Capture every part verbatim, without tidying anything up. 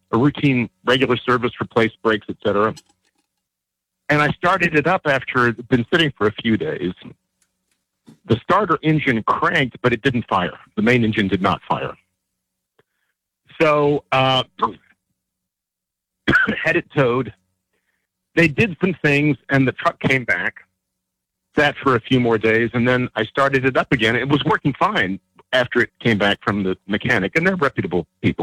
a routine, regular service, replace brakes, et cetera. And I started it up after it had been sitting for a few days. The starter engine cranked, but it didn't fire. The main engine did not fire. So, uh, had it towed. They did some things, and the truck came back, sat for a few more days, and then I started it up again. It was working fine after it came back from the mechanic, and they're reputable people.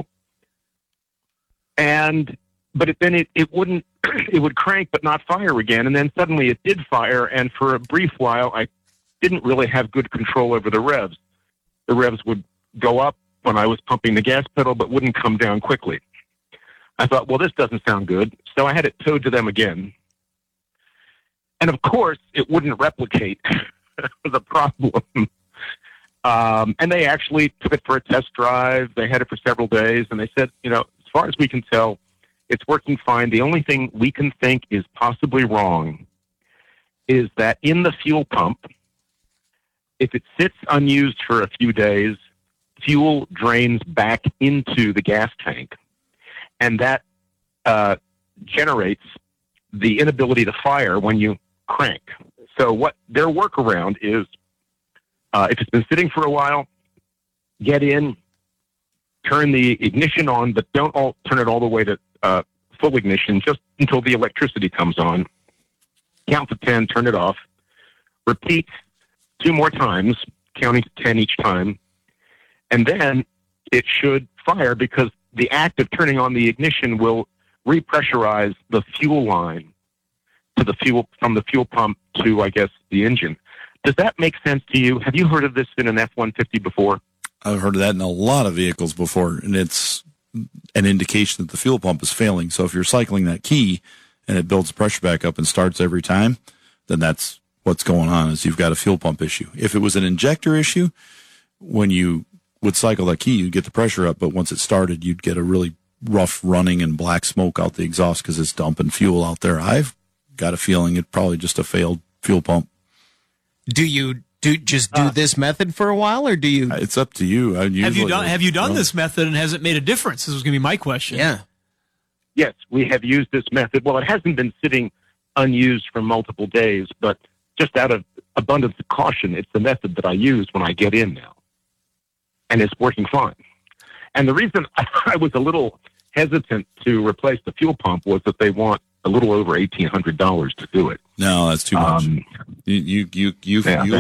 And, but it, then it, it wouldn't, it would crank but not fire again, and then suddenly it did fire, and for a brief while, I didn't really have good control over the revs. The revs would go up when I was pumping the gas pedal, but wouldn't come down quickly. I thought, well, this doesn't sound good. So I had it towed to them again. And of course, it wouldn't replicate the problem. Um, and they actually took it for a test drive. They had it for several days. And they said, you know, as far as we can tell, it's working fine. The only thing we can think is possibly wrong is that in the fuel pump, if it sits unused for a few days, fuel drains back into the gas tank. And that uh, generates the inability to fire when you crank. So what their workaround is, uh, if it's been sitting for a while, get in, turn the ignition on, but don't all, turn it all the way to uh, full ignition, just until the electricity comes on. Count to ten, turn it off. Repeat two more times, counting to ten each time. And then it should fire, because the act of turning on the ignition will repressurize the fuel line to the fuel from the fuel pump to, I guess, the engine. Does that make sense to you? Have you heard of this in an F one fifty before? I've heard of that in a lot of vehicles before, and it's an indication that the fuel pump is failing. So if you're cycling that key and it builds pressure back up and starts every time, then that's what's going on, is you've got a fuel pump issue. If it was an injector issue, when you would cycle that key, you'd get the pressure up, but once it started, you'd get a really rough running and black smoke out the exhaust because it's dumping fuel out there. I've got a feeling it's probably just a failed fuel pump. Do you do just do uh, this method for a while, or do you? It's up to you. I have you done Have you done well, this method, and has it made a difference? This was going to be my question. Yeah. Yes, we have used this method. Well, it hasn't been sitting unused for multiple days, but just out of abundance of caution, it's the method that I use when I get in now. And it's working fine. And the reason I was a little hesitant to replace the fuel pump was that they want a little over eighteen hundred dollars to do it. No, that's too much. Um, you, you, you, you, yeah, you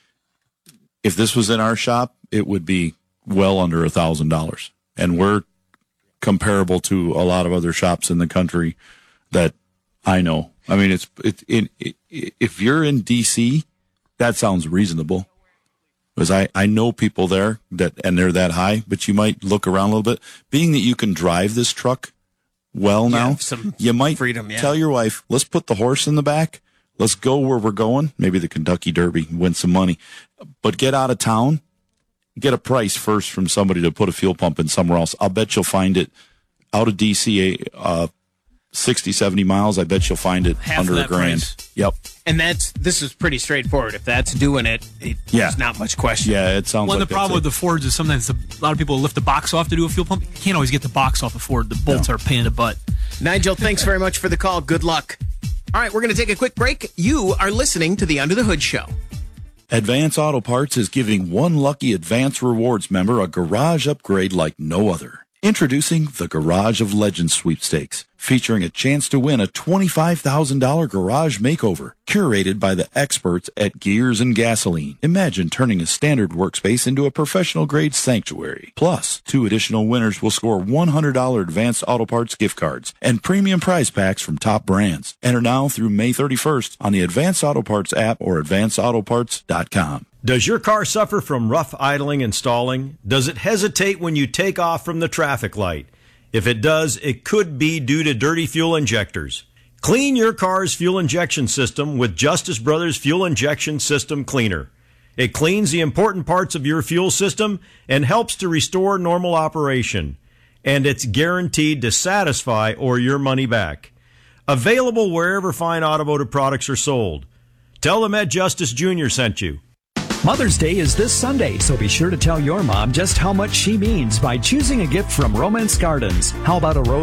if this was in our shop, it would be well under a thousand dollars. And we're comparable to a lot of other shops in the country that I know. I mean, it's, it, it, it if you're in D C, that sounds reasonable. Because I, I know people there that, and they're that high, but you might look around a little bit. Being that you can drive this truck well now, yeah, some you might freedom, yeah. tell your wife, let's put the horse in the back. Let's go where we're going. Maybe the Kentucky Derby, win some money. But get out of town. Get a price first from somebody to put a fuel pump in somewhere else. I'll bet you'll find it out of D C, uh, sixty, seventy miles. I bet you'll find it Half under of a that grand. price. Yep. And that's this is pretty straightforward. If that's doing it, it Yeah. there's not much question. Yeah, it sounds Well, like the problem that's with it. the Fords is sometimes the, a lot of people lift the box off to do a fuel pump. You can't always get the box off the Ford. The bolts No. are a pain in the butt. Nigel, thanks very much for the call. Good luck. All right, we're going to take a quick break. You are listening to the Under the Hood Show. Advance Auto Parts is giving one lucky Advance Rewards member a garage upgrade like no other. Introducing the Garage of Legends Sweepstakes, featuring a chance to win a twenty-five thousand dollars garage makeover, curated by the experts at Gears and Gasoline. Imagine turning a standard workspace into a professional-grade sanctuary. Plus, two additional winners will score one hundred dollars Advanced Auto Parts gift cards and premium prize packs from top brands. Enter now through May thirty-first on the Advanced Auto Parts app or advanced auto parts dot com. Does your car suffer from rough idling and stalling? Does it hesitate when you take off from the traffic light? If it does, it could be due to dirty fuel injectors. Clean your car's fuel injection system with Justice Brothers Fuel Injection System Cleaner. It cleans the important parts of your fuel system and helps to restore normal operation. And it's guaranteed to satisfy or your money back. Available wherever fine automotive products are sold. Tell them Ed Justice Junior sent you. Mother's Day is this Sunday, so be sure to tell your mom just how much she means by choosing a gift from Romance Gardens. How about a rose?